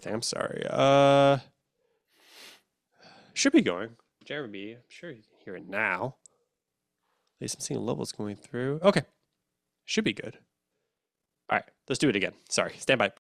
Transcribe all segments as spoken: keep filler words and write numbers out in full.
everything. I'm sorry. Uh, should be going. Jeremy, I'm sure you can hear it now. At least I'm seeing levels going through. Okay, should be good. All right, let's do it again. Sorry, stand by.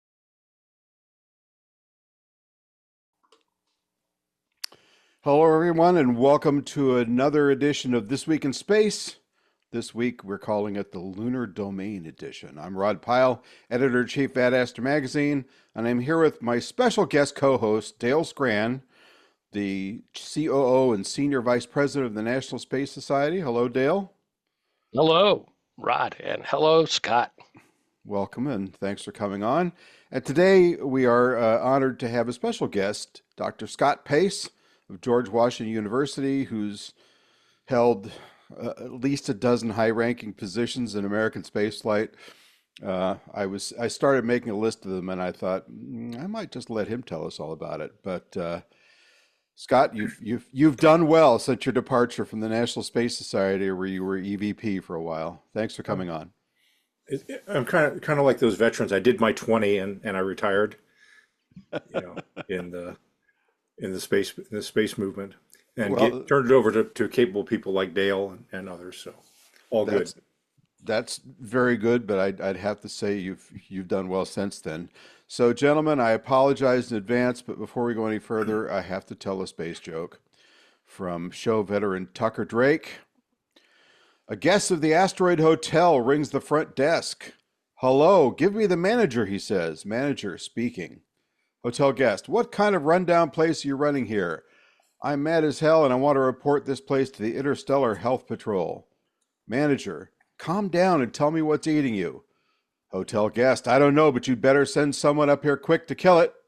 Hello, everyone, and welcome to another edition of This Week in Space. This week, we're calling it the Lunar Domain Edition. I'm Rod Pyle, Editor-in-Chief at Aster Magazine, and I'm here with my special guest co-host, Dale Scran, the C O O and Senior Vice President of the National Space Society. Hello, Dale. Hello, Rod, and hello, Scott. Welcome, and thanks for coming on. And today, we are uh, honored to have a special guest, Doctor Scott Pace of George Washington University, who's held uh, at least a dozen high-ranking positions in American spaceflight. Uh, I was I started making a list of them, and I thought mm, I might just let him tell us all about it. But uh, Scott, you've you've you've done well since your departure from the National Space Society, where you were E V P for a while. Thanks for coming on. It, it- I'm kind of kind of like those veterans. I did my twenty and and I retired, you know, in the in the space in the space movement, and Well, get, turned it over to, to capable people like Dale and, and others. So all good. that's that's very good, but I'd, I'd have to say you've you've done well since then. So, gentlemen, I apologize in advance, but before we go any further, I have to tell a space joke from show veteran Tucker Drake. A guest of the Asteroid Hotel rings the front desk. Hello, give me the manager, he says. Manager speaking. Hotel guest, what kind of rundown place are you running here? I'm mad as hell and I want to report this place to the Interstellar Health Patrol. Manager, calm down and tell me what's eating you. Hotel guest, I don't know, but you'd better send someone up here quick to kill it.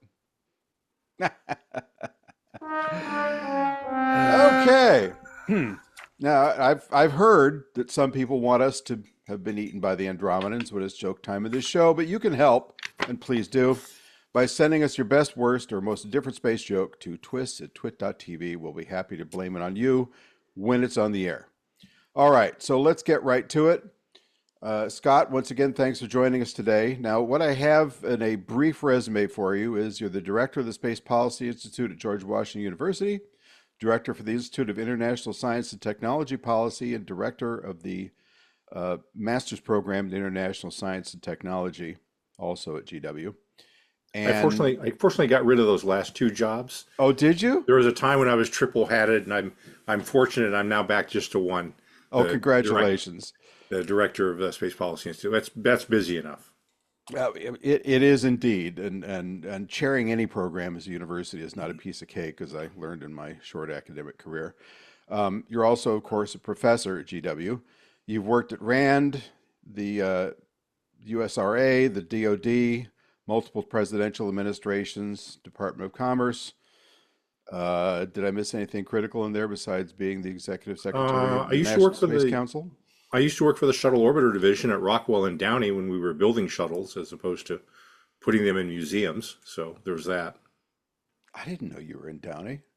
Okay. Now, I've I've heard that some people want us to have been eaten by the Andromedans when it's joke time of this show, but you can help, and please do, by sending us your best, worst, or most different space joke to twist at twit dot t v. We'll be happy to blame it on you when it's on the air. All right, so let's get right to it. Uh, Scott, once again, thanks for joining us today. Now, what I have in a brief resume for you is you're the director of the Space Policy Institute at George Washington University, director for the Institute of International Science and Technology Policy, and director of the uh, master's program in International Science and Technology, also at G W. I And fortunately I fortunately got rid of those last two jobs. oh, did you? There was a time when I was triple hatted, and I'm I'm fortunate I'm now back just to one. Oh, The direct, congratulations. the director of the Space Policy Institute. That's that's busy enough. Well, it, it is indeed, and, and and chairing any program as a university is not a piece of cake, as I learned in my short academic career. Um, you're also, of course, a professor at G W. You've worked at RAND, the uh, U S R A, the D O D, multiple presidential administrations, Department of Commerce. Uh, did I miss anything critical in there besides being the executive secretary Uh, of I the used to National work for Space the Council? I used to work for the Shuttle Orbiter Division at Rockwell and Downey when we were building shuttles, as opposed to putting them in museums. So there's that. I didn't know you were in Downey.